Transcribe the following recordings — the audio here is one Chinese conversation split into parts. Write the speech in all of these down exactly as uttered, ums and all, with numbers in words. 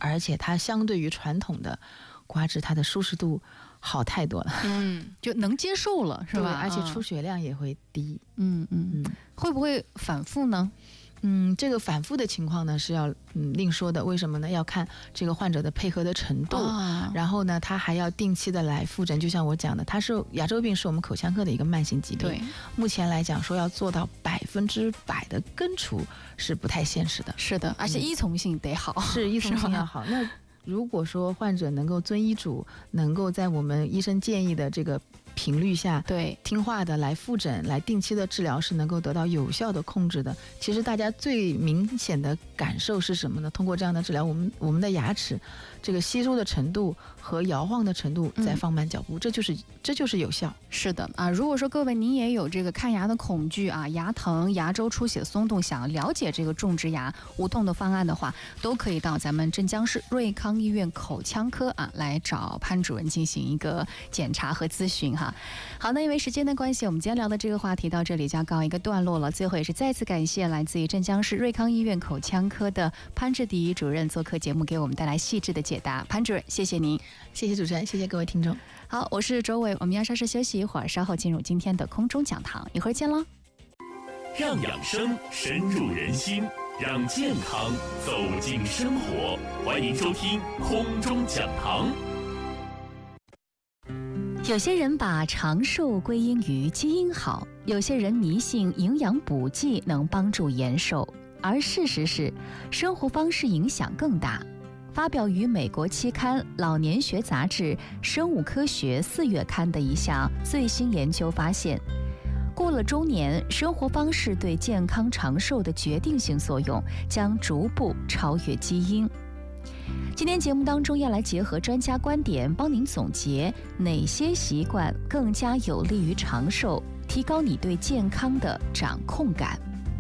而且它相对于传统的刮脂，它的舒适度好太多了， 嗯，就能接受了，是吧？ 而且出血量也会低。 嗯嗯嗯，会不会反复呢？ 嗯，这个反复的情况呢是要嗯另说的，为什么呢？要看这个患者的配合的程度，啊、然后呢，他还要定期的来复诊。就像我讲的，它是牙周病，是我们口腔科的一个慢性疾病。对，目前来讲说要做到百分之百的根除是不太现实的。 是的，而且依从性得好， 嗯、是依从性要好。那如果说患者能够遵医嘱，能够在我们医生建议的这个频率下，对，听话的来复诊，来定期的治疗，是能够得到有效的控制的。其实大家最明显的感受是什么呢？通过这样的治疗，我们我们的牙齿这个吸收的程度和摇晃的程度在放慢脚步，嗯、这就是这就是有效。 是的啊，如果说各位您也有这个看牙的恐惧啊，牙疼、牙周出血松动，想了解这个种植牙无痛的方案的话，都可以到咱们镇江市瑞康医院口腔科啊来找潘主任进行一个检查和咨询哈。好，那因为时间的关系，我们今天聊的这个话题到这里就要告一个段落了。最后也是再次感谢来自于镇江市瑞康医院口腔科的潘志迪主任做客节目，给我们带来细致的解答。潘主任，谢谢您。 谢谢主持人，谢谢各位听众。 好，我是周伟，我们要稍事休息一会儿，稍后进入今天的空中讲堂，一会儿见喽。 让养生深入人心，让健康走进生活，欢迎收听空中讲堂。 有些人把长寿归因于基因好，有些人迷信营养补剂能帮助延寿，而事实是生活方式影响更大。发表于美国期刊《老年学杂志生物科学》四月刊的一项最新研究发现，过了中年，生活方式对健康长寿的决定性作用将逐步超越基因。今天节目当中要来结合专家观点，帮您总结哪些习惯更加有利于长寿，提高你对健康的掌控感。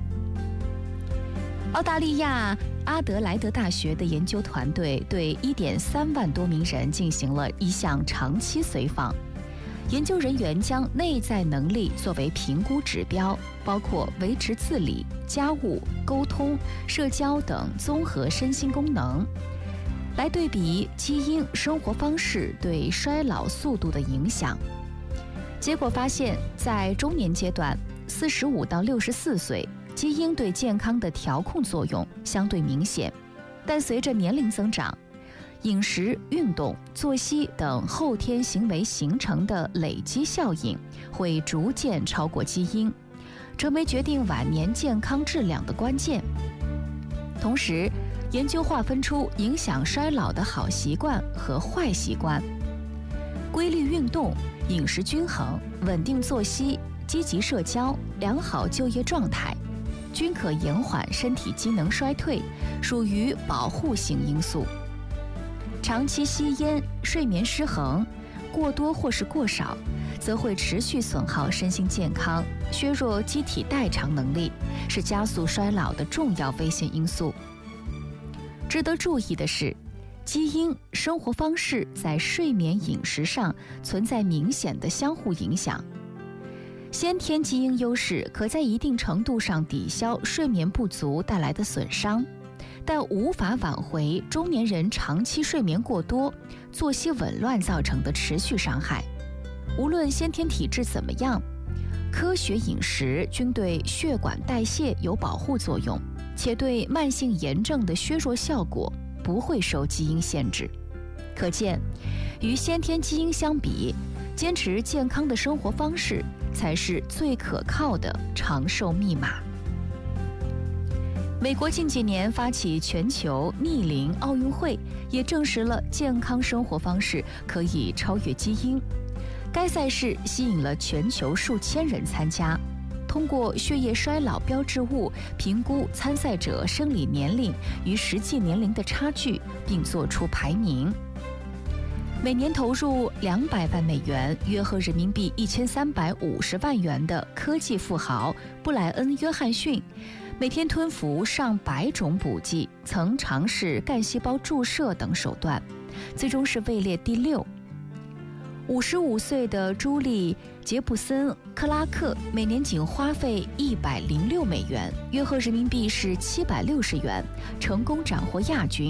澳大利亚阿德莱德大学的研究团队对 一点三万多名人进行了一项长期随访，研究人员将内在能力作为评估指标，包括维持自理、家务、沟通、社交等综合身心功能，来对比基因、生活方式对衰老速度的影响。结果发现，在中年阶段，四十五到六十四岁，基因对健康的调控作用相对明显，但随着年龄增长，饮食、运动、作息等后天行为形成的累积效应会逐渐超过基因，成为决定晚年健康质量的关键。同时，研究划分出影响衰老的好习惯和坏习惯。规律运动、饮食均衡、稳定作息、积极社交、良好就业状态，均可延缓身体机能衰退，属于保护性因素。长期吸烟、睡眠失衡、过多或是过少，则会持续损耗身心健康，削弱机体代偿能力，是加速衰老的重要危险因素。值得注意的是，基因、生活方式在睡眠、饮食上存在明显的相互影响。先天基因优势可在一定程度上抵消睡眠不足带来的损伤，但无法挽回中年人长期睡眠过多、作息紊乱造成的持续伤害。无论先天体质怎么样，科学饮食均对血管代谢有保护作用，且对慢性炎症的削弱效果不会受基因限制。可见，与先天基因相比，坚持健康的生活方式才是最可靠的长寿密码。美国近几年发起全球逆龄奥运会，也证实了健康生活方式可以超越基因。该赛事吸引了全球数千人参加，通过血液衰老标志物评估参赛者生理年龄与实际年龄的差距，并做出排名。每年投入两百万美元，约合人民币一千三百五十万元的科技富豪布莱恩·约翰逊，每天吞服上百种补剂，曾尝试干细胞注射等手段，最终是位列第六。五十五岁的朱莉·杰布森·克拉克每年仅花费一百零六美元，约合人民币是七百六十元，成功斩获亚军。